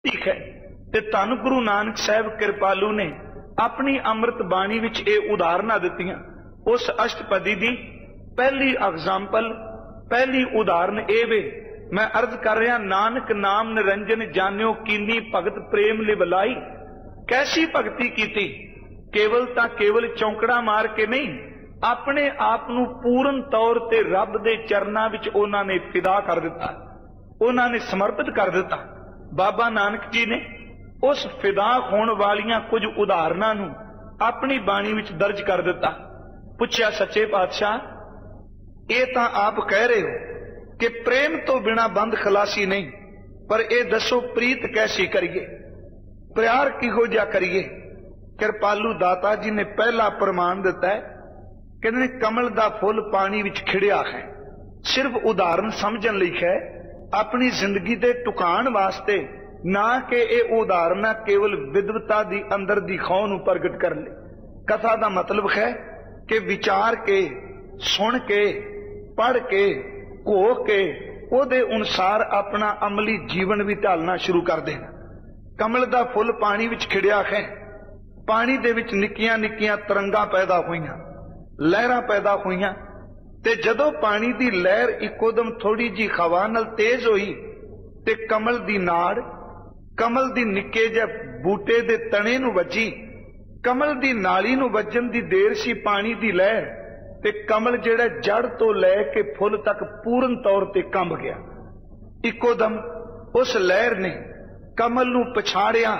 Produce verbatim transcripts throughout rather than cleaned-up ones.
ठीक है। ते धन गुरु नानक साहब कृपालु ने अपनी अमृत बाणी विच ये उदाहरणा दित्तियां। उस अष्टपदी दी पहली एग्जाम्पल, पहली उदाहरण ए वे, मैं अर्ज कर रहा, नानक नाम निरंजन जानियो कीनी भगत प्रेम लिवलाई। कैसी भगती कीती? केवल तां केवल चौंकड़ा मार के नहीं, अपने आप नूं पूर्ण तौर ते रब दे चरनां विच उन्हां ने फिदा कर दिता, उन्हां ने समर्पित कर दिता। बाबा नानक जी ने उस फिदा होने वालियां कुछ उदाहरणां नूं अपनी बाणी विच दर्ज कर दिता। पुछया, सच्चे पातशाह, ये तां आप कह रहे हो कि प्रेम तो बिना बंद खलासी नहीं, पर यह दसो प्रीत कैसी करिए, प्यार किहो जिहा करिए? कृपालु दाता जी ने पहला प्रमाण दिता है, कहते कमल दा फुल पानी विच खिड़िया है। सिर्फ उदाहरण समझण लई है, अपनी जिंदगी दे टुकाण वास्ते ना कि यह उदाहरण केवल विद्वता दी अंदर दी खौह नूं प्रगट कर ले। कथा दा मतलब है कि विचार के, सुन के, पढ़ के, घो के उहदे अनुसार अपना अमली जीवन भी ढालना शुरू कर देना। कमल दा फुल पानी विच खिड़िया है, पानी दे विच निक्कियां निक्कियां तरंगां पैदा होईयां, लहरां पैदा होईयां, ते जदों पानी दी लहर इकोदम थोड़ी जी हवा नाल तेज होई ते कमल दी नाड़, कमल दी निक्के जिहे बूटे दे तणे नूं वजी, कमल दी नाली नूं वजन दी देर सी पानी दी लहर, ते कमल जिहड़ा जड़ तो लैके फुल तक पूर्ण तौर ते कंब गया। इकोदम उस लहर ने कमल नूं पछाड़िया,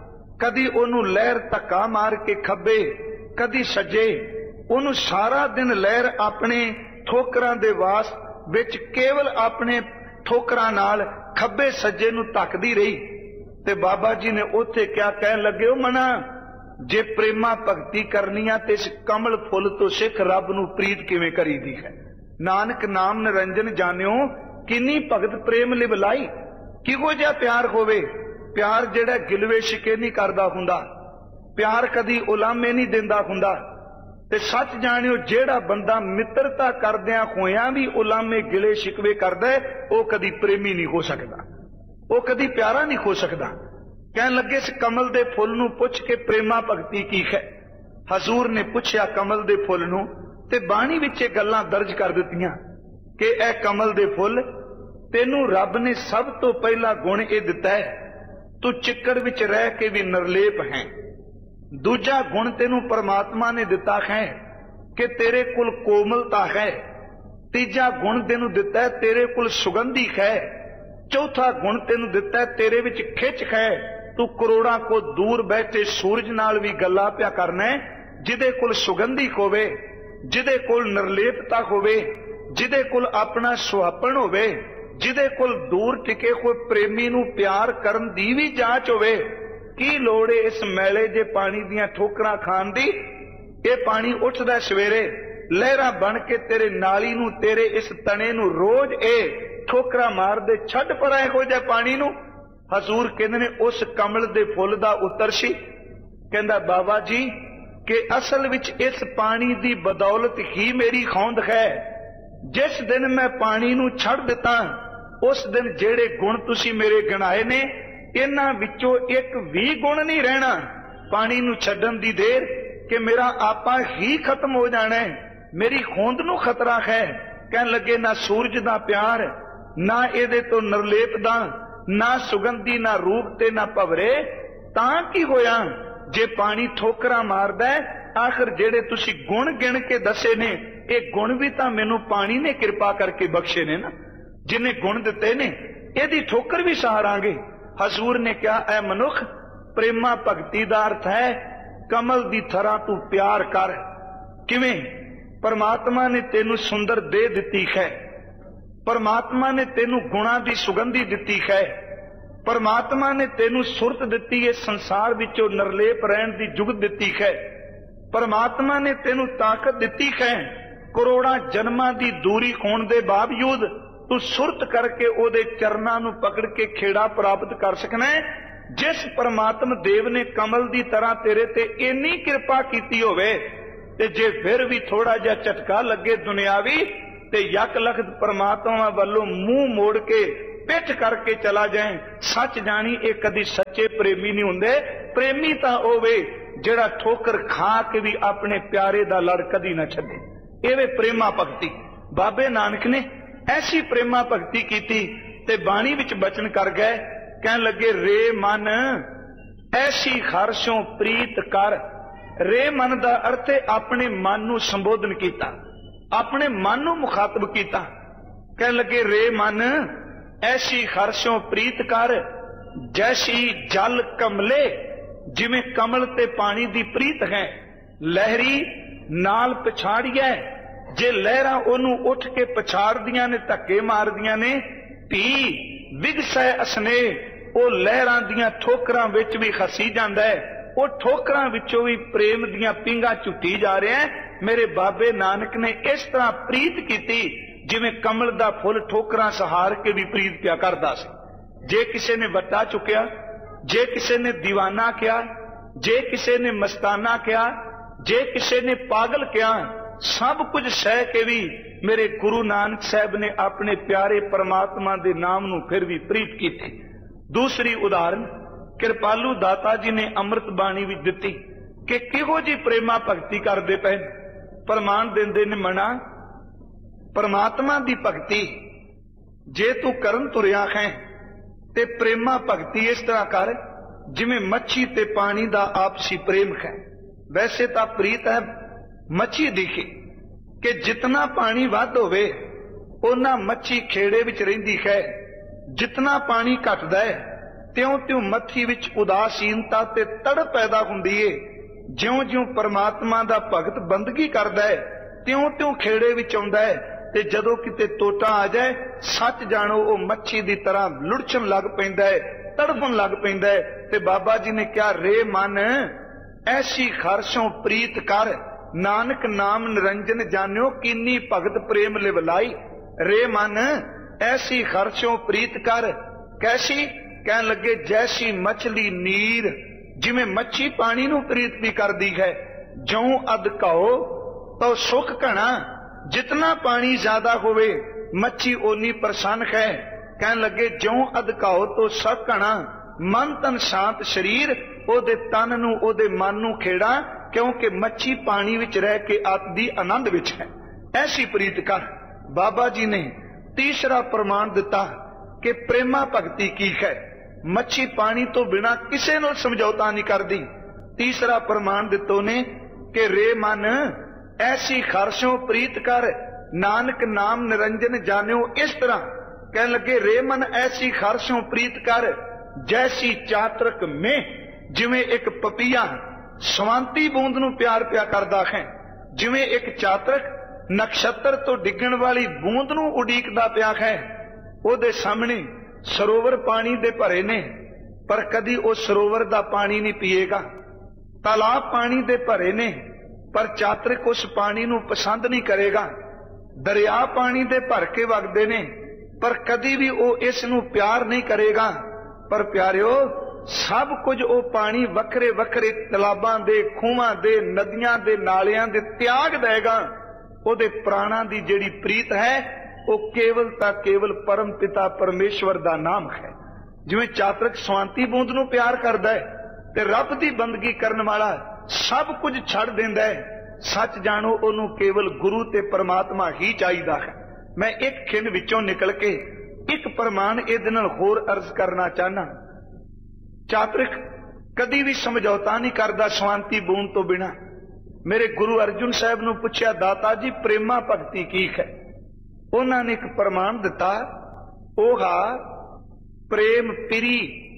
कदी ओनू लहर धक्का मार के खब्बे, कदी सज्जे, ओनू सारा दिन लहर अपने ठोकरां दे वास विच केवल अपने ठोकरां नाल खब्बे सज्जे नूं धक्कदी रही। ते बाबा जी ने उत्थे क्या कहन लगे, ओ मना, जे प्रेमा भगती करनी आ ते इस कमल फुल तो सिख रब नूं प्रीत किवें करीदी है। नानक नाम निरंजन जानियो किन्नी भगत प्रेम लिवलाई। किहो जिहा प्यार होवे? प्यार जिहड़ा गिलवे शिके नहीं करदा हुंदा, प्यार कदी उलामे नहीं दिंदा हुंदा। ते सच जानियो, जिहड़ा बंदा मित्रता करदियां होइयां भी उलामे गिले शिकवे करदा है, वो कदी प्रेमी नहीं हो सकदा, वो कदी प्यारा नहीं हो सकदा। कहन लगे, इस कमल दे फुल नूं पुछ के प्रेमा भगती की है। हजूर ने पुछया कमल दे फुल नूं, ते बाणी विच ये गल्लां दर्ज कर दित्तियां कि ए कमल दे फुल, तेनू रब ने सब तो पहला गुण ये दिता है, तू चिक्कड़ विच रह के भी निर्लेप है। दूजा गुण तेनू परमात्मा ने दिता है कि तेरे कुल कोमलता है। तीजा गुण तेनू दिता है, तेरे कुल सुगंधी है। चौथा गुण तेनू दिता है, तेरे विच खिच है। तू करोड़ां को दूर बैठे सूरज नाल भी गल्लां पिया करना है, जिदे कुल सुगंधी होवे, जिदे कुल निर्लेपता होवे, जिदे कुल अपना सुहापन होवे, जिदे कुल दूर टिके कोई प्रेमी नूं प्यार करन दी भी जांच होवे। की लोड़ है इस मैले जे पानी दियां ठोकरां खान दी? ये पानी उठदा सवेरे, लहरां बन के तेरे नाली नूं, तेरे इस तने नूं रोज ए ठोकरां मार दे, छड्ड पड़ा इहो जिहा पानी नूं। हजूर कहंदे ने उस कमल दे फुल दा उत्तर सी। कहंदा बाबा जी कि असल विच इस पानी दी बदौलत ही मेरी खौंद है। जिस दिन मैं पानी नूं छड्ड दिता, उस दिन जेड़े गुण तुसी मेरे गिनाए ने, इन्हां विचों एक भी गुण नहीं रहना। पानी नूं छड्डण दी देर कि मेरा आपा ही खत्म हो जाना है, मेरी होंद नूं खतरा है। कहन लगे, ना सूरज दा प्यार, ना इहदे तो निर्लेप दा, ना सुगंधी, ना रूप ते ना भवरे। तां की होया जे पानी ठोकरां मारदा है? आखिर जेड़े तुसी गुण गिण के दसे ने, ये गुण भी तां मैनू पानी ने कृपा करके बख्शे ने ना, जिन्हें गुण दिते ने, इहदी ठोकर भी सहारांगे। हजूर ने क्या, ऐ मनुख, प्रेमा भगती दा अर्थ है कमल दी थरा तू प्यार कर। किवें? परमात्मा ने तेनू सुंदर दे दिती है, परमात्मा ने तेनू गुणा दी सुगंधी दिती है, परमात्मा ने तेनू सुरत दिती है, संसार विचों निर्लेप रहन दी जुगत दिती है, परमात्मा ने तेनू ताकत दिती है। करोड़ां जन्मां दी दूरी होण दे बावजूद तू सुरत करके ओदे चरनां नूं पकड़ के खेड़ा प्राप्त कर सकना है। जिस परमात्मा देव ने कमल दी तरह तेरे ते इन्नी कृपा कीती होवे, ते जे फिर भी थोड़ा जिहा झटका लगे दुनियावी, ते यक लखत परमात्मा वालों मुंह मोड़ के पिठ करके चला जाए। सच जानी ये कदी सच्चे प्रेमी नहीं हुंदे। प्रेमी तां होवे जिहड़ा ठोकर खा के भी अपने प्यारे दा लड़ कदी ना छड्डे। इवे प्रेमा भगती। बाबे नानक ने ऐसी प्रेमा भगती कीती ते बाणी विच बचन कर गए, कहन लगे रे मन ऐसी खारशों प्रीत कर। रे मन दा अर्थ है अपने मन नूं संबोधन कीता, अपने मन नूं मुखातब कीता। कहन लगे रे मन ऐसी खारशों प्रीत कर, जैसी जल कमले, जिवें कमल ते पानी दी प्रीत है। लहरी नाल पछाड़िए, जे लहरां ओनू उठ के पछाड़दियां ने, धक्के मारदियां ने। धी विगसै असने, ओ लहरां दियां ठोकरां विच भी खसी जांदा है। ओ ठोकरां विचों भी प्रेम दियां पिंगां झुटी जा रहे हैं। मेरे बाबे नानक ने इस तरह प्रीत कीती जिवें कमल दा फुल ठोकरां सहार के भी प्रीत पिया करदा सी। जे किसी ने वट्टा चुकिया, जे किसी ने दीवाना किया, जे किसी ने मस्ताना किया, जे किसी ने पागल किया, सब कुछ सह के भी मेरे गुरु नानक साहब ने अपने प्यारे परमात्मा दे नाम नूं फिर भी प्रीत की थी। दूसरी उदाहरण कृपालू दाता जी ने अमृत बाणी विच दित्ती कि किहो जी प्रेमा भगती करदे पए। प्रमाण दिंदे ने मना परमात्मा दी भगती जे तू करन तुरिया है ते प्रेमा भगती इस तरह कर जिवें मच्छी ते पानी दा आपसी प्रेम है। वैसे तां प्रीत है मच्छी दिखे कि जितना पानी वध होवे उन्ना मच्छी खेड़े विच रहिंदी है। जितना पानी घटदा है त्यों त्यों मच्छी विच उदासीनता ते तड़प पैदा हुंदी है। ज्यों ज्यों परमात्मा दा भगत बंदगी करदा है त्यों त्यों खेड़े विच आउंदा है। ते जदों किते टोटा आ जाए सच जानो वो मच्छी दी तरह लुढ़चन लग पैंदा है, तड़फन लग पैंदा है। ते बाबा जी ने कहा रे मन ऐसी खारशों प्रीत कर, नानक नाम निरंजन जान्यो किन्नी भगत प्रेम लिवलाई। रे मन ऐसी खारशों प्रीत कर, कैसी? कहन लगे जैसी मछली नीर, जिवें मच्छी पानी नूं प्रीत भी करदी है। ज्यों अध कहो तो सुख घना, जितना पानी ज्यादा होवे मच्छी ओनी प्रसन्न है। कहन लगे ज्यों अध कहो तो सुख घना, मन तन शांत शरीर, ओदे तन नूं ओदे मन नूं खेड़ा, क्योंकि मच्छी पानी विच रह के आदि आनंद विच है। ऐसी प्रीत कर। बाबा जी ने तीसरा प्रमाण दिता कि प्रेमा भगती की है। मच्छी पानी तो बिना किसे नाल समझौता नहीं करदी। तीसरा प्रमाण दितो ने कि रे मन ऐसी खारशों प्रीत कर, नानक नाम निरंजन जान्यो। इस तरह कहने लगे रे मन ऐसी खारशों प्रीत कर, जैसी चातरक में जिवें एक पपीहा स्वांती बूंद नूं प्यार प्या करदा है। जिवें एक चातरक नक्षत्र तो डिगण वाली बूंद नूं उडीकदा प्या है। ओदे सामने सरोवर पानी दे भरे ने, पर कदी उस सरोवर दा पानी नहीं पिएगा। तालाब पानी दे भरे ने, पर चातरिक उस पानी नूं पसंद नहीं करेगा। दरिया पानी दे भर के वगदे ने, पर कदी भी वो इस नूं प्यार नहीं करेगा। पर प्यारिओ सब कुछ वो पानी वखरे वखरे तलाबां दे, खूहां दे, नदियां दे, नालियां दे त्याग देगा। ओदे प्राणां दी जिहड़ी प्रीत है वो केवल ता केवल परम पिता परमेश्वर दा नाम है। जिवें चातरक स्वांती बूंद नूं प्यार करदा है ते रब दी बंदगी करन वाला सब कुछ छड़ देंदा है। सच जानो ओनू केवल गुरु ते परमात्मा ही चाहिदा है। मैं एक खिंड विचों निकल के एक प्रमाण इहदे नाल होर अर्ज करना चाहना। चातरिक कदी भी समझौता नहीं करदा स्वांती बूंद तो बिना। मेरे गुरु अर्जुन साहब नूं पुछया दाता जी प्रेमा भगती की है? उन्होंने एक प्रमाण दिता, ओहा प्रेम पिरी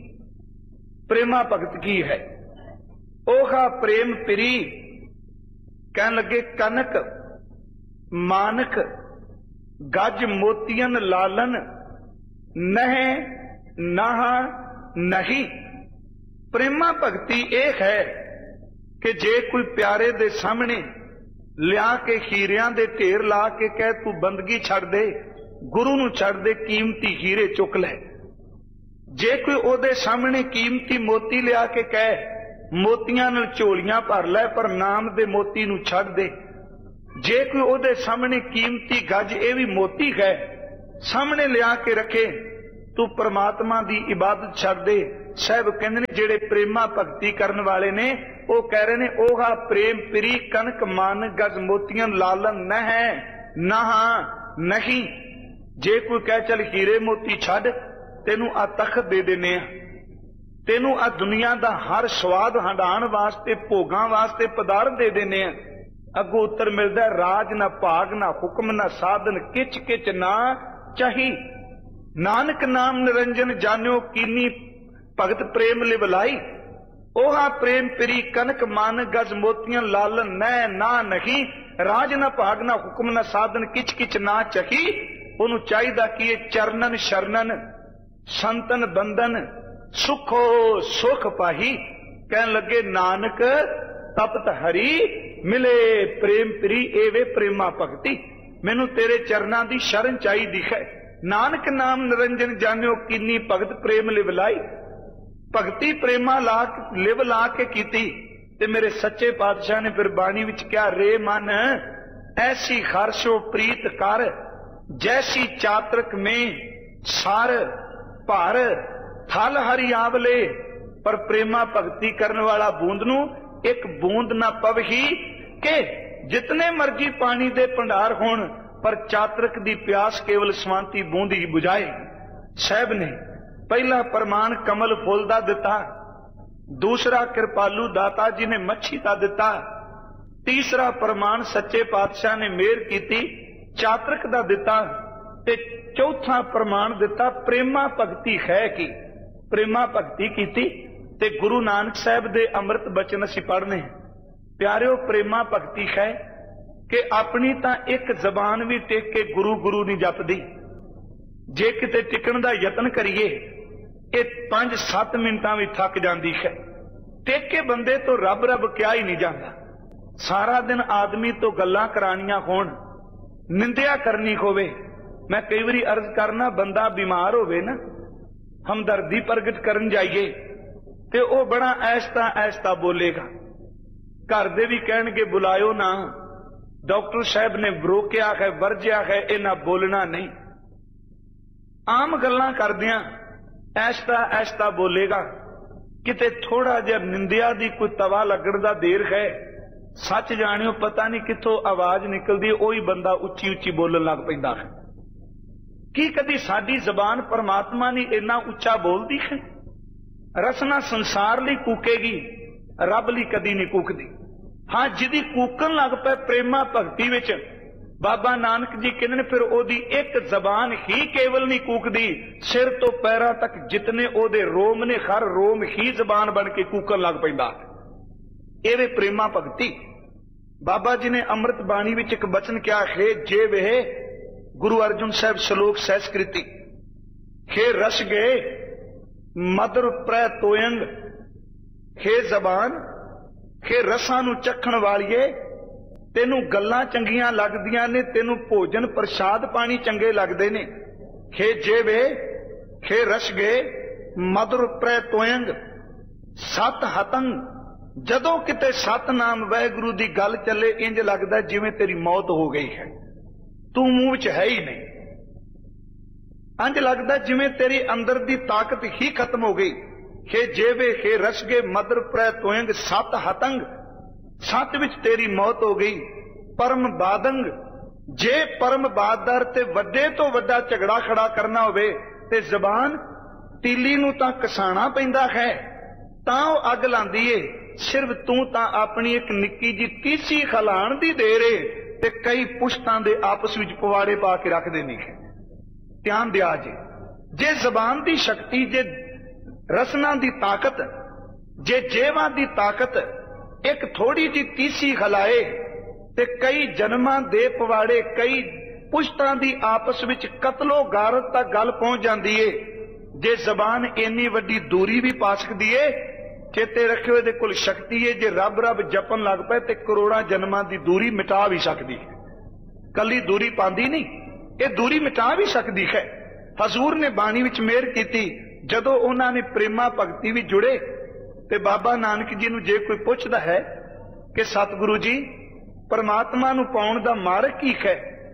प्रेमा भगत की है। ओहा प्रेम पिरी कहन लगे कनक मानक गज मोतियन लालन नह नहा नहीं। प्रेमा भगती एक है कि जे कोई प्यारे दे सामने लिया के हीरियां दे ढेर ला के कह तू बंदगी छड़ दे, गुरु नूं छड़ दे, कीमती हीरे चुक ले। जे कोई ओदे सामने कीमती मोती लिया के कह मोतियां नाल झोलियां भर लै, पर नाम दे मोती नूं छड़ दे। जे कोई ओदे सामने कीमती गज, ये भी मोती है, सामने लिया के रखे तू परमात्मा दी इबादत छड्ड दे। साहब कहंदे ने जेड़े प्रेमा भगती करन वाले ने वो कह रहे ने ओहा प्रेम पिरी कनक मन गज मोतियां लालन न है नहा नहीं। जे कोई कह चल हीरे मोती छड्ड तेनू आ तख्त दे देने आ, तेनू आ दुनिया दा हर स्वाद हंडाण वास्ते भोगां वास्ते पदार्थ दे देने आ। अगों उत्तर मिलदा राज ना भाग ना हुक्म ना साधन किच किच ना चाही। नानक नाम निरंजन जान्यो कीनी भगत प्रेम लिवलाई। ओहा प्रेम पिरी कनक मन गज मोतियां लालन न ना नहीं। राज ना भाग ना हुक्म ना साधन किच किच ना चाही। ओनू चाहिदा कि चरणन शरणन संतन बंधन सुखो सुख पाही। कहन लगे नानक तपत हरी मिले प्रेम प्री एवे प्रेमा भगती। मैनू तेरे चरना दी शरण चाहिदी है। नानक नाम निरंजन जान्यो कीनी भगत प्रेम लिवलाई। भगती प्रेमा ला लिव ला के कीती ते मेरे सच्चे पातशाह ने फिर बाणी विच क्या रे मन ऐसी हर्षो प्रीत कर जैसी चातरक में सार भार थल हरि आवले। पर प्रेमा भगती करने वाला बूंद नू एक बूंद ना पवही के जितने मर्जी पानी दे भंडार होण पर चातरक दी प्यास केवल स्वांति बूंद ही बुझाए। साहब ने पहला प्रमाण कमल फुल दा दिता, दूसरा कृपालू दाता जी ने मच्छी दा दिता, तीसरा प्रमाण सच्चे पातशाह ने मेहर कीती चातरक दा दिता ते चौथा प्रमाण दिता प्रेमा भगती है की। प्रेमा भगती कीती ते गुरु नानक साहब दे अमृत बचन असीं पढ़ने। प्यारिओ प्रेमा भगती है कि अपनी तां एक जबान भी टेक के गुरु गुरु नहीं जपदी। जे किते टिकण दा यतन करिए ये पांच सत्त मिनटां भी थक जांदी है। टेक के बंदे तो रब रब क्या ही नहीं जाता। सारा दिन आदमी तो गल्लां करानियां होण निंदिया करनी होवे। मैं कई बारी अर्ज करना बंदा बीमार होवे ना हमदर्दी प्रगट करन जाइए ते ओ बड़ा ऐसता ऐसता बोलेगा। घर दे भी कहणगे बुलायो ना, डॉक्टर साहब ने रोकिया है वर्जिया है इन्ना बोलना नहीं। आम गल्लां करदियां ऐसता ऐसता बोलेगा। किते थोड़ा जिहा निंदिया दी कोई तवा लगण दा देर है सच जानियो पता नहीं किथों आवाज निकलदी ओही बंदा उच्ची उच्ची बोलण लग पैंदा है। की कदी साडी जबान परमात्मा ने इन्ना उच्चा बोलदी है? रसना संसार लई कूकेगी रब लई कदी नहीं कूकदी। हाँ जिदी कूकन लग पे प्रेमा भगती विच बाबा नानक जी कहंदे ने फिर ओदी एक जबान ही केवल नहीं कूकदी, सिर तो पैरां तक जितने ओदे रोम ने हर रोम ही जबान बन के कूकन लग पैंदा। एवे प्रेमा भगती। बाबा जी ने अमृत बाणी विच एक बचन क्या है जे वे गुरु अर्जुन साहब श्लोक सहस्कृति हे रस गए मधुर प्रै तोयंग। हे जबान हे रसां नू चखण वालिए तेनू गल्लां चंगियां लगदियां ने, तेनू भोजन प्रसाद पानी चंगे लगदे ने। हे जेवे हे रस गए मधुर प्रै तोयंग सत हतंग। जदों किते सतनाम वाहिगुरू दी गल चले इंज लगदा जिवें तेरी मौत हो गई है, तू मूंह विच है ही नहीं। अंज लगदा जिवें तेरी अंदर दी ताकत ही खत्म हो गई। हे जेवे हे रस गए मधुर प्रै तोयंग सत हतंग। सत विच तेरी मौत हो गई। परम बादंग जे परम बादर ते वड्डे तो वड्डा झगड़ा खड़ा करना होवे ते जबान तीली नू तां कसाना पैंदा है तां ओह अग लांदी ए। सिर्फ तू तां अपनी एक निक्की जी तीसी खलाण दी देर ए ते कई पुश्तां दे आपस विच पवाड़े पा के रख देनी है। ध्यान दिया जे जे जबान दी शक्ति जे रसना दी ताकत जे जेवा दी ताकत एक थोड़ी जी तीसी खलाए ते कई जन्मां दे पवाड़े कई पुश्तां दी आपस विच कतलो गारत तक गल पहुंच जांदी है। जे जबान इन्नी वड्डी दूरी भी पा सकदी है, चेते रखियो इहदे कोल शक्ति है जे रब रब जपन लग पए ते करोड़ां जन्मां दी दूरी मिटा भी सकदी है। कली दूरी पांदी नहीं, ये दूरी मिटा भी सकदी है। हजूर ने बाणी विच मेहर कीती जदों उन्हां ने प्रेमा भगती भी जुड़े ते बाबा नानक जी नूं जे कोई पुछदा है कि सतगुरु जी परमात्मा नूं पाउण दा मार्ग की है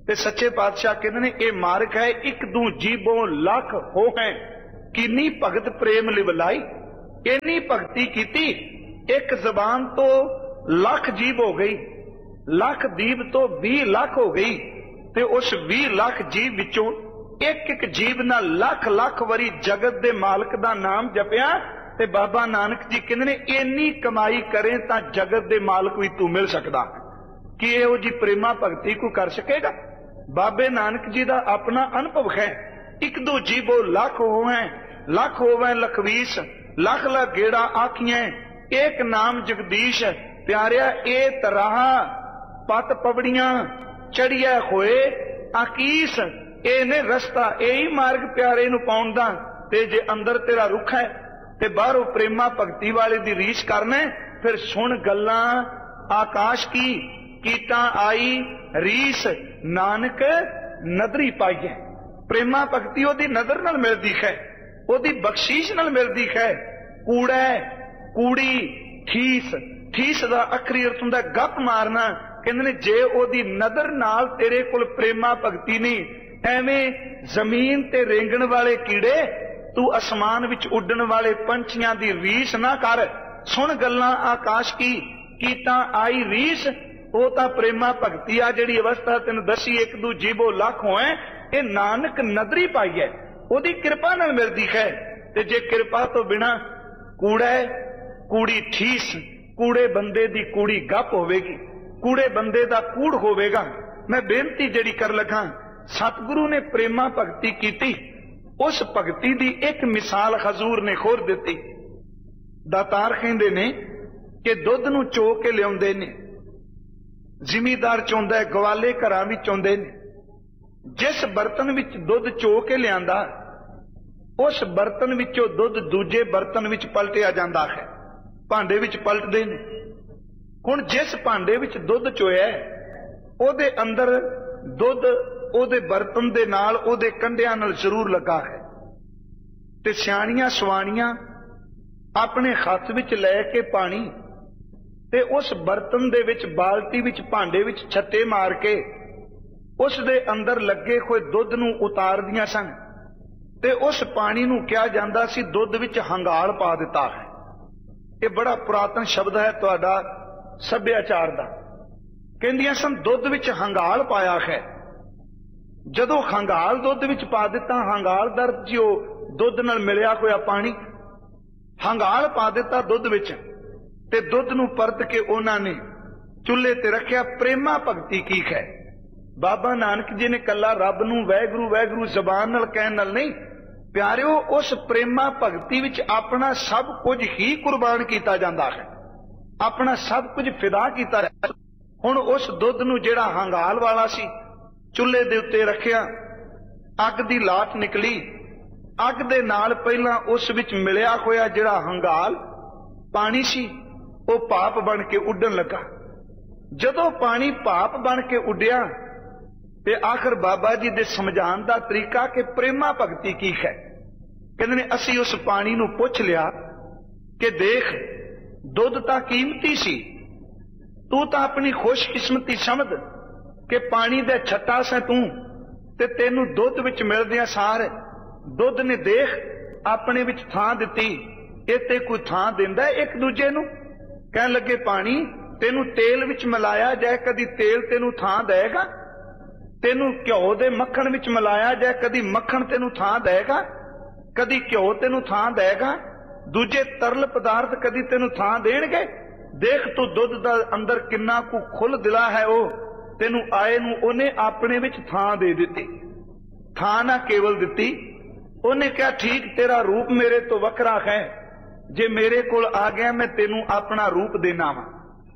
ते सच्चे पातशाह कहते ने ये मार्ग है एक दू जीबों लख हो है किन्नी भगत प्रेम लिवलाई। इन्नी भगती कीती एक जबान तो लख जीब हो गई, लख दीब तो भी लख हो गई, ते उस भी लख जीव विचों एक एक जीव ना लख लख वारी जगत दे मालक दा नाम जपिया। ते बाबा नानक जी कहते ने इन्नी कमाई करें तां जगत दे मालक भी तू मिल सकदा। कि इहो जी प्रेमा भगती को कर सकेगा? बाबे नानक जी दा अपना अनुभव है। एक दो जीवो लख होवे, लख होवे लखवीस, लख लख गेड़ा आखियां, एक नाम जगदीश। प्यारिया ए तराह पत पवड़ियां चढ़िया होए आकीस। ए ने रस्ता यही मार्ग प्यारे नूं पाउण दा। ते जे अंदर तेरा रुख है ते बाहरों प्रेमा भगती वाले दी रीस करना, फिर सुन गल्लां आकाश की कीता आई रीस नानक नदरी पाई है। प्रेमा भगती ओदी नजर नाल मिलदी है, ओदी बख्शीश नाल मिलदी है। कूड़ा कूड़ी ठीस, ठीस दा अखरी अर्थ हुंदा गप मारना। कहंदे ने जे ओदी नजर नाल तेरे कोल प्रेमा भगती नहीं, एवें जमीन ते रेंगण वाले कीड़े तू आसमान विच उड्डण वाले पंछियां दी रीस ना कर। सुन गल्लां आकाश की कीता आई रीस। वो तो प्रेमा भगती आ जिहड़ी अवस्था तेन दसी एक दू जीबो लख होए, ये नानक नदरी पाई है, ओदी कृपा नाल मिलदी है। ते जे कृपा तो बिना कूड़ा कूड़ी ठीस, कूड़े बंदे दी कूड़ी गप होवेगी, कूड़े बंदे दा कूड़ होवेगा। मैं बेनती जिहड़ी कर लगा, सतगुरु ने प्रेमा भगती कीती, उस भगती दी एक मिसाल हजूर ने खोर दिती। दातार कहंदे ने कि दुध नूं चो के लियाउंदे ने, जिमीदार चौंदा है, गवाले घरां विच चौंदे ने। जिस बर्तन विच दुध चो के लियांदा, उस बर्तन विचों दुध दूजे बर्तन विच पलटिया जांदा है, भांडे विच पलटदे ने। हुण जिस भांडे विच दुध चोया ओदे अंदर दुध ओदे बर्तन दे नाल ओदे कंढियां नाल जरूर लगा है। ते सियाणियां सवाणियां अपने हत्थ विच लै के पानी ते उस बर्तन दे विच बाल्टी विच भांडे विच छत्ते मार के उस दे अंदर लगे कोई दुध नूं उतार दियां सन। ते उस पानी नूं कहा जांदा सी दुध विच हंगाल पा दिता है। ये बड़ा पुरातन शब्द है तुहाडा सभ्याचार दा। कहंदियां सन दुध विच हंगाल पाया है। जदों हंगाल दुध विच पा दिता, हंगाल दर जो दुध नाल मिलिया होया पानी, हंगाल पा दिता दुध विच, ते दुध नूं परत के उन्हां ने चुल्हे ते रखिया। प्रेमा भगती की है? बाबा नानक जी ने कला रब नूं वैगुरू वैगुरू जबान नाल कहण नाल नहीं, प्यारिओ उस प्रेमा भगती विच अपना सब कुछ ही कुर्बान कीता जांदा है, अपना सब कुछ फिदा कीता। हुण उस दुध नूं जिहड़ा हंगाल वाला सी चुल्हे दे उत्ते रखिया, अग दी लाट निकली, अग दे नाल पहलां उस विच मिलिया होया जिहड़ा हंगाल पानी सी वो भाप बन के उड्डण लगा। जदों पानी भाप बन के उड्डिया ते आखिर बाबा जी दे समझाण दा तरीका कि प्रेमा भगती की है। कहंदे ने असीं उस पानी नूं पुछ लिया कि देख दुध तां कीमती सी, तू तां अपनी खुशकिस्मती समझ कि पानी दे छट्टा से तू ते तेनू दुध विच मिलदियां सार दुध ने देख अपने विच थां दित्ती। इत्ते कोई थां दिंदा एक दूजे नूं? कहण लगे पानी तेनू तेल विच मिलाया जाए, कदी तेल तेनू थां देगा? तेनू घ्यो दे मक्खण विच मिलाया जाए, कदी मक्खण तेनू थां देगा? कदी घ्यो तेनू थां देगा? दूजे तरल पदार्थ कदी तेनू थां देणगे? देख तू दुध दा अंदर किन्ना कु खुल दिला है, वो तेनू आए नू ओने अपने विच थां दे दित्ती। थां ना केवल दित्ती, ओने कहा ठीक तेरा रूप मेरे तो वखरा है, जे मेरे कोल आ गया मैं तेनू अपना रूप देना वा।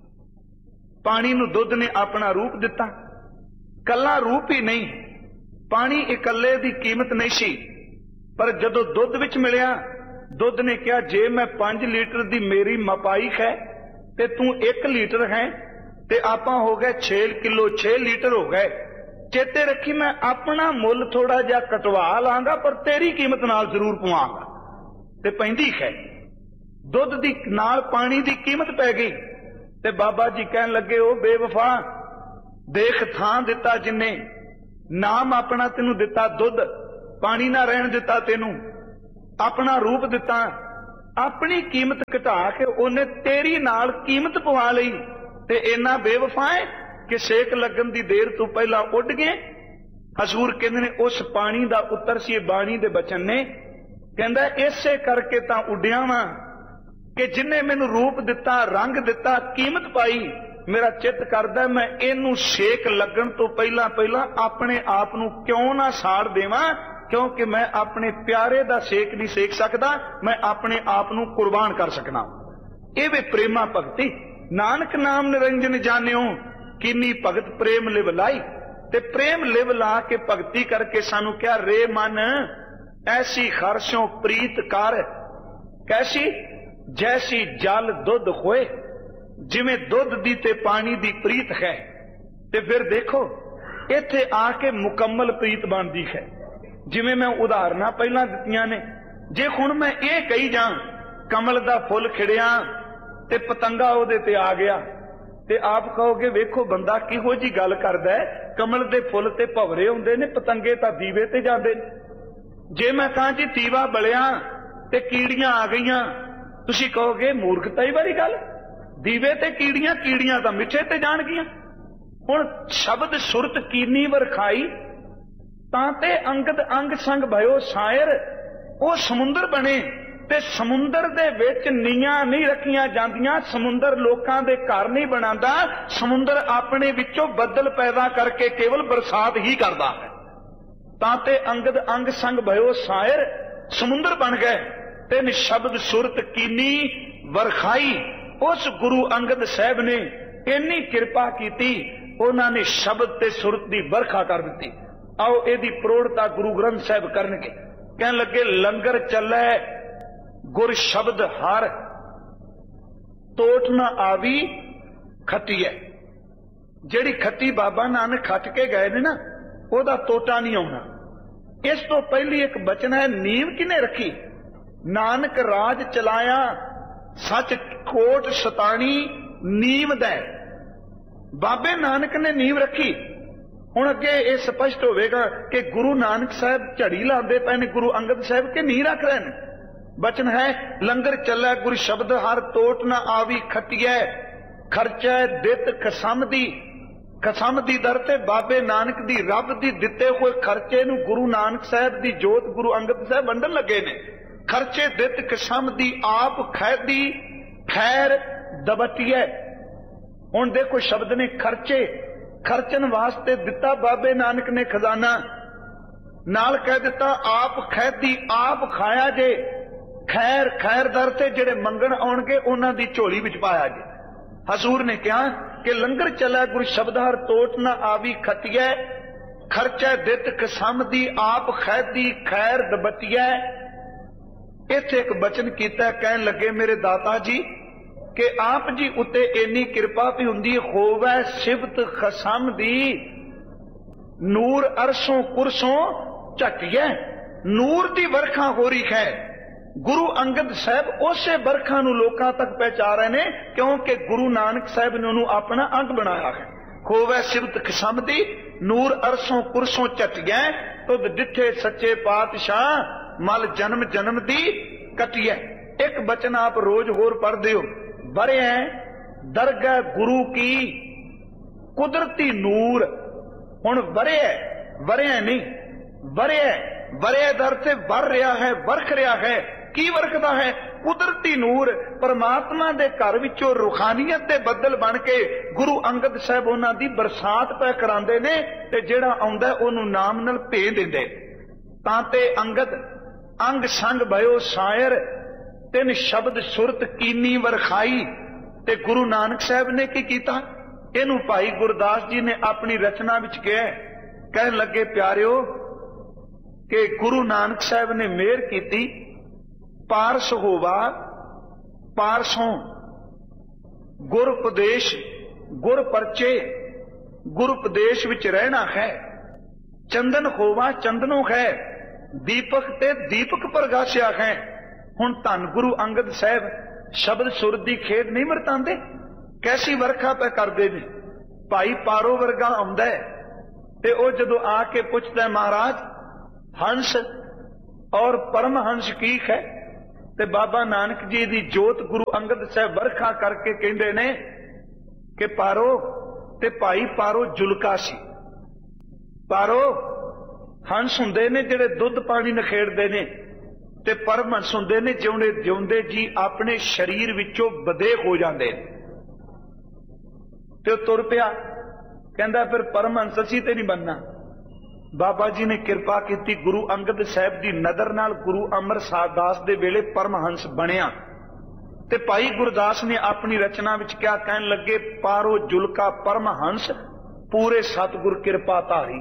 पानी नू दुध ने अपना रूप दिता। कला रूप ही नहीं, पानी इकल्ले दी कीमत नहीं सी, पर जदों दुध विच मिलिया दुध ने कहा जे मैं पांच लीटर दी मेरी मपाई है ते तू एक लीटर है ते आपां हो गए छे किलो छे लीटर हो गए। चेते रखी मैं अपना मुल थोड़ा जा कटवा लांगा पर तेरी कीमत नाल जरूर पवांगा। ते पैंदी है दुध दी नाल पानी दी कीमत पै गई। ते बाबा जी कहन लगे ओ बेवफा देख थां दिता जिन्ने नाम अपना तेनू दिता दुध, पानी ना रहन दिता, तेनू अपना रूप दिता, अपनी कीमत घटा के उन्हें तेरी नाल कीमत पवा लई, ते इन्ना बेवफा है कि सेक लगन दी देर तो पहला उड़ गए। हजूर कहंदे ने उस पानी दा उत्तर सी बाणी दे बचन ने, कहंदा इसे करके तां उड्डिया वां कि जिन्हें मैनू रूप दिता, रंग दिता, कीमत पाई, मेरा चित करदा मैं इनू सेक लगन तो पहला पहला अपने आप नू क्यों ना साड़ देवां, क्योंकि मैं अपने प्यारे दा सेक नहीं सेक सकदा, मैं अपने आप नू कुर्बान कर सकना। ये वे प्रेमा भगती। नानक नाम निरंजन जानियो, किन्नी भगत प्रेम लिव लाई। ते प्रेम लिव ला के भगती करके सानू क्या, रे मन ऐसी खरशों प्रीत कर, कैसी जैसी जल दुध होए, जिमें दुध दी ते पानी दी प्रीत है। ते फिर देखो इत्थे आके मुकम्मल प्रीत बनती है। जिमें मैं उदाहरण पहला दित्तियां ने, जे हुण मैं ये कही जा कमल दा फुल खिड़िया ते पतंगा ओदे ते आ गया, ते आप कहोगे वेखो बंदा किहो जी गल करदा है, कमल दे फुल ते भवरे हुंदे ने, पतंगे तां दीवे ते जांदे ने। जे मैं कहां जी दीवा बलिया ते कीड़ियां आ गईयां, तुसीं कहोगे मूर्खताई वाली गल, दीवे ते कीड़ियां, कीड़ियां तां मिੱਠੇ ते जाणगियां। हुण शब्द सुरत कीनी वरखाई, तां ते अंगद अंग संग भयो शायर, वो समुंदर बने ते समुंदर दे विच नीआं नहीं रखियां जांदियां, समुंदर लोकां दे घर नहीं बनांदा, समुंदर अपने विचों बदल पैदा करके केवल बरसात ही करदा है। तां ते अंगद अंग संग भयो शायर, समुंदर बन गए। ते शब्द सुरत कीनी वरखाई, उस गुरु अंगद साहब ने इन्नी कृपा की, उन्होंने शब्द ते सुरत की बरखा कर दी। आओ यदी प्रोढ़ता गुरु ग्रंथ साहब करनगे। कह लगे लंगर चलै गुर शब्द हर, टोट न आवी खट्टी है। जेड़ी खट्टी बाबा नानक खट के गए ने ना, ओदा टोटा नहीं आना। इस तो पहली एक बचन है, नींव किने रखी, नानक राज चलाया सच कोट सतानी नींव दै। बाबे नानक ने नींव रखी। हुण अगे यह स्पष्ट होवेगा कि गुरु नानक साहब झड़ी लाते पे ने, गुरु अंगद साहब के नींव रख रहे हैं। बचन है लंगर चलै गुरु शब्द हर, टोट न आवी खटिया, खर्चा दित खसम दी, खसम दी दर ते बाबे नानक दी रब दी दिते हुए खर्चे नू गुरु नानक साहब दी जोत गुरु अंगद साहब वंडन लगे ने। खर्चे दित किसम दी आप खैदी खैर दबटिया। हुण देखो शब्द ने खर्चे, खर्चन वास्ते दिता बाबे नानक ने खजाना, नाल कह दिता आप खैदी आप खाया जे, खैर खैर दर ते जेड़े मंगण आउणगे उन्हां दी झोली विच पाया जे। हजूर ने कहा कि लंगर चला गुरु शब्द हर, टोट न आवी खटिया, खर्चा दित किसम दी आप खैदी खैर दबटिया। इत्थे एक बचन कीता, कहन लगे मेरे दाता जी कि आप जी उत्ते इन्नी कृपा भी हुंदी, होवै सिफत खसम दी नूर अरसों कुरसों झटिया। नूर दी बरखा हो रही है। गुरु अंगद साहब उसे बरखा नू लोकां तक पहुंचा रहे ने, क्योंकि गुरु नानक साहब ने उन्होंने अपना अंग बनाया है। होवै सिफत खसम दी नूर अरसों कुरसों झटिया, तुद डिठे सच्चे पातशाह मल जन्म जन्म दी कटिया। एक बचन आप रोज होर पढ़ते हो, बरे दरगाह गुरु की कुदरती नूर। हुण बरे बरे नहीं, बरे बरे दर से बर रहा है, वर्ख रहा है। की वर्खदा है? कुदरती नूर। परमात्मा दे घर विचों रूहानियत दे बदल बन के गुरु अंगद साहब उन्हां दी बरसात पै करांदे ने, ते जिहड़ा आउंदा उहनूं नाम नाल भेज दिंदे। तां ते अंगद अंग संग भयो शायर, तिन शब्द सुरत कीनी वरखाई। ते गुरु नानक साहब ने की कीता? इहनूं भाई गुरदास जी ने अपनी रचना विच कहा, कहन लगे प्यारिओ कि गुरु नानक साहब ने मेहर कीती, पारस होवा पारसों गुर उपदेश गुर परचे, गुर उपदेश विच रहना है। चंदन होवा चंदनों है, दीपक ते दीपक प्रगासिया है। हुण धन गुरु अंगद साहब शब्द सुर दी खेड नहीं वरतांदे, कैसी वर्खा पे करदे ने। भाई पारो वर्गा आउंदा है ते ओ जदों आके पुछदा है महाराज हंस और परमहंस की है, ते बाबा नानक जी दी जोत गुरु अंगद साहब बरखा करके कहंदे ने कि पारो ते भाई पारो जुलका सी। पारो हंस हुंदे ने जिहड़े दुध पानी नखेड़दे ने, ते परमहंस हुंदे ने जिउंदे जिउंदे जी अपने शरीर विचों बदेख हो जांदे ने। ते तुर पिया कहंदा फिर परमहंस असीं ते नहीं बनना। बाबा जी ने किरपा की, गुरु अंगद साहब की नदर नाल गुरु अमरदास दे वेले परमहंस बनिया। ते भाई गुरदास ने अपनी रचना विच क्या कहन लगे, पारो जुलका परमहंस पूरे सतगुर किरपा धारी।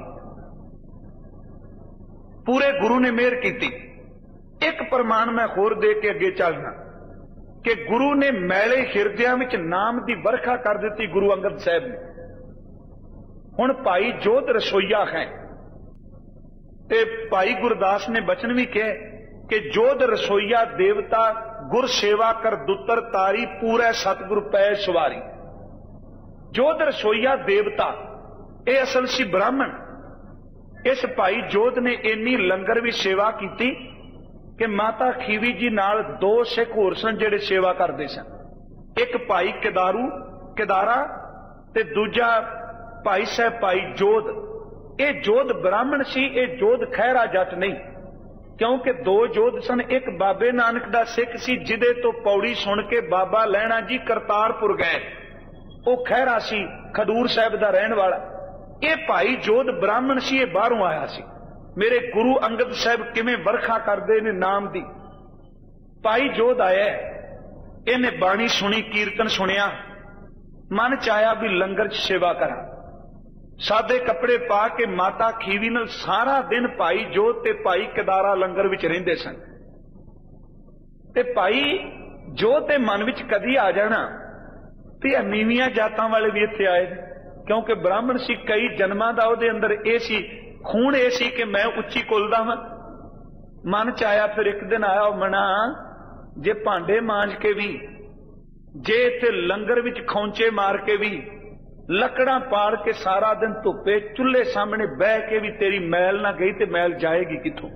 पूरे गुरु ने मेहर की। एक प्रमाण मैं होर दे के अगे चलना कि गुरु ने मैले हिरदियां विच नाम की बरखा कर दी गुरु अंगद साहब ने। हुण भाई जोध रसोईया है, ते भाई गुरदास ने बचन भी कहे कि जोध रसोईया देवता गुर सेवा कर दुतर तारी पूरे सतगुर पै सवारी। जोध रसोईया देवता ये असल सी ब्राह्मण। इस भाई जोध ने इन्नी लंगर भी सेवा की कि माता खीवी जी नाल दो सिख होर सन जिहड़े सेवा करते सन। एक भाई केदारू केदारा ते दूजा भाई साहब भाई जोध। ये जोध ब्राह्मण सी, ये जोध खैरा जट नहीं, क्योंकि दो जोध सन। एक बाबे नानक दा सिख सी जिदे तो पौड़ी सुन के बाबा लैणा जी करतारपुर गए, वो खैरा सी खडूर साहब दा रहन वाला। ये भाई जोध ब्राह्मण सी, ये बाहरों आया सी। मेरे गुरु अंगद साहब किवें बरखा करदे ने नाम दी। भाई जोध आया, इन्हें बाणी सुनी, कीर्तन सुनिया, मन च आया भी लंगर च सेवा करा। सादे कपड़े पा के माता खीवी नाल सारा दिन भाई जोध ते भाई केदारा लंगर विच रहिंदे सन। ते भाई जोध दे मन विच कदी आ जाना ते नीवियां जातां वाले भी इत्थे आए, क्योंकि ब्राह्मण सी, कई जन्मां दा उहदे अंदर ए सी खून, ए सी कि मैं उच्ची कुल दा हां। मन च आया, फिर एक दिन आया मना जे भांडे मांज के भी, जे इत्थे लंगर विच खौंचे मार के भी, लकड़ा पाड़ के सारा दिन धुप्पे चुल्हे सामने बह के भी तेरी मैल ना गई ते मैल जाएगी किथों।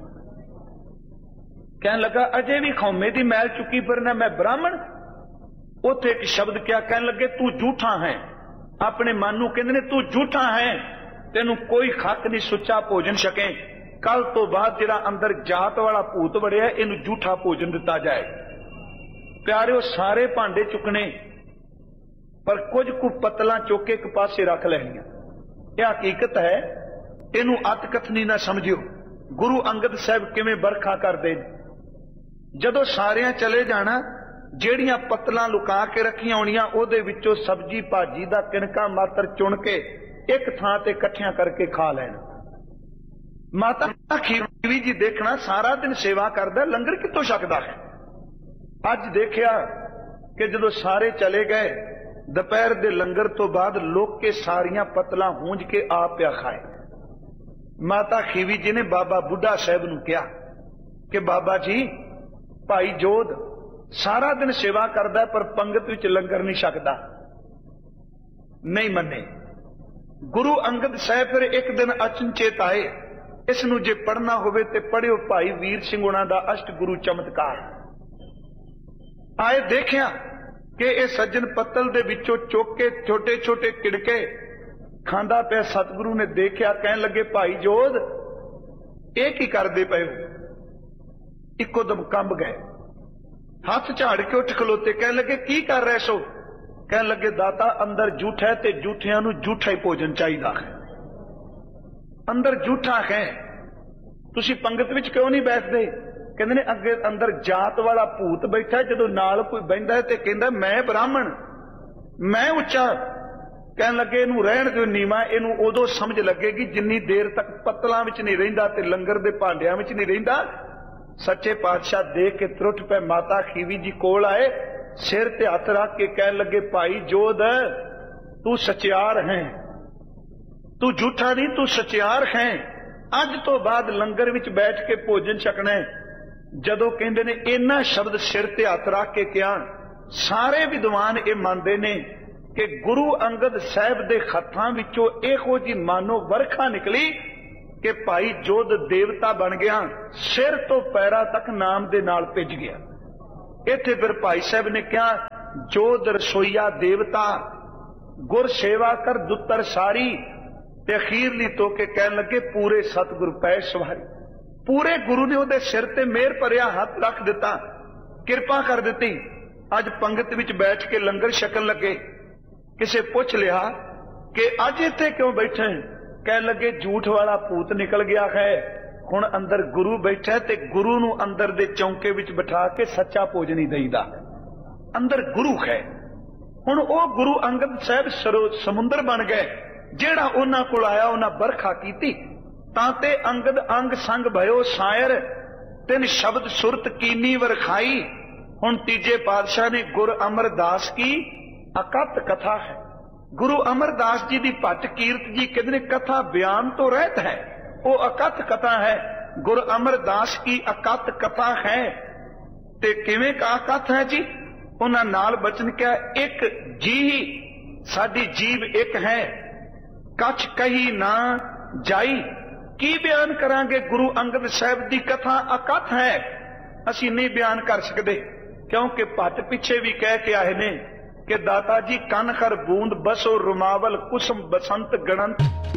कहने लगा अजे भी खौमे दी मैल चुकी फिरना, मैं ब्राह्मण। उथे एक शब्द क्या कहने लगे, तू झूठा है। अपने मन नूं कहंदे ने तू झूठा है, तेनू कोई खक नहीं सुच्चा भोजन छके। कल तो बाद जिहड़ा अंदर जात वाला भूत वड़िया, इनू झूठा भोजन दिता जाए। प्यारिओ सारे भांडे चुकने, पर कुछ कु पतला चुक के एक पासे रख लैनियां। यह हकीकत है, इनू अत कथनी ना समझियो। गुरु अंगद साहब किवें बरखा करदे ने। जदों सारियां चले जाना, ਜਿਹੜੀਆਂ पतला लुका के रखियां होणियां ਉਹਦੇ ਵਿੱਚੋਂ सब्जी भाजी ਦਾ किनका मात्र चुन के एक थां ते इकट्ठियां करके खा लेना। माता खीवी जी देखना सारा दिन सेवा करदा, लंगर कितों छकदा है। अज देखिया कि जदों सारे चले गए, दोपहर दे लंगर तो बाद लोग के सारियां पतला हूंज के आप पिया खाए। माता खीवी जी ने बाबा बुढ़ा साहब नूं कहा कि बाबा जी भाई जोध सारा दिन सेवा करदा पर पंगत विच लंगर नहीं छकदा। नहीं मन्ने। गुरु अंगद साहब फिर एक दिन अचनचेत आए, इसनूं जे पढ़ना होवे ते पढ़ियो भाई वीर सिंह उन्हां दा अष्ट गुरु चमत्कार। आए देखिया कि इह सज्जन पत्तल दे विचों चुक के छोटे छोटे किड़के खांदा पिया। सतगुरु ने देखिया, कहन लगे भाई जोध ये की करदे पए हो। इको दम कंब गए, हाथ झाड़ के उठ खलोते, कह लगे की कर रहे सो। कह लगे दाता अंदर झूठ है ते झूठियां नूं झूठा ही भोजन चाहिदा है। अंदर झूठा है, तुसी पंगत विच क्यों नहीं बैठदे। कहंदे ने अगे अंदर जात वाला भूत बैठा, जदों नाल कोई बहिंदा है ते कहंदा मैं ब्राह्मण, मैं उच्चा। कहन लगे इनू रहण दिओ नीवा, इनू उदों समझ लगेगी जिन्नी देर तक पत्तलां विच नहीं रहिंदा ते लंगर दे भांडियां विच नहीं रहिंदा। सच्चे पातशाह देख के त्रुट पे माता खीवी जी कोल आए, सिर ते हथ रख के कहन लगे भाई जोध तू सचियार है, तू झूठा नहीं, तू सचियार है। अज तो बाद लंगर विच बैठ के भोजन छकना है। जदों कहंदे ने इन्ना शब्द सिर ते हथ रख के कहा, सारे विद्वान ये मानते ने कि गुरु अंगद साहब के खत्तां विचों इहो जी मानो वरखा निकली कि भाई जोध देवता बन गया, सिर तो पैरा तक नाम दे नाल भिज गया। इत्थे फिर भाई साहब ने कहा, जोध रसोईया देवता, गुर सेवा कर दुत्तर सारी, ते अखीरली तो के कहन लगे पूरे सतगुरु पै सवारी। पूरे गुरु ने उहदे सिर ते मेहर भरिया हाथ रख दिता, किरपा कर दी। अज पंगत विच बैठ के लंगर छकन लगे, किसे पुछ लिया कि अज इत्थे क्यों बैठे? कह लगे झूठ वाला भूत निकल गया है, हुण अंदर गुरु बैठा ते गुरु नूं अंदर दे चौंके विच बिठा के सच्चा भोजन नहीं देईदा। अंदर गुरु है। हुण ओ गुरु अंगद साहब सरो समुंदर बन गए, जेड़ा उन्हां कोल आया उन्हां बरखा कीती। तांते अंगद अंग संग भयो सायर, तिन शब्द सुरत कीनी वरखाई। हुण तीजे पातशाह ने गुरु अमरदास की अकत कथा है। गुरु अमरदास जी की भट्ट कीरत जी कहते हैं कथा बयान तो रहत है, वो अकथ कथा है। गुरु अमरदास की अकथ कथा है। ते किवें का अकथ है जी? उन्हां नाल बचन क्या, एक जी साडी जीव एक है, कछ कही ना जाई। की बयान करांगे? गुरु अंगद साहब की कथा अकथ है, असी नहीं बयान कर सकते, क्योंकि भट्ट पिछे भी कह के आए ने कि दाता जी कन खर बूंद बसो रुमावल कुसुम बसंत गणंत।